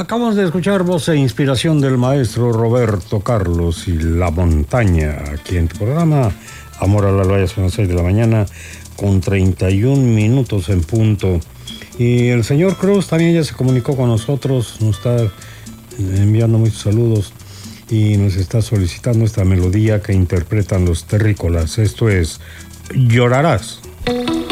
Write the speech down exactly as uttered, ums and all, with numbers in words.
Acabamos de escuchar voz e inspiración del maestro Roberto Carlos y La Montaña, aquí en tu programa Amor a la Loya, son las seis de la mañana con treinta y un minutos en punto. Y el señor Cruz también ya se comunicó con nosotros, nos está enviando muchos saludos y nos está solicitando esta melodía que interpretan los terrícolas. Esto es Llorarás.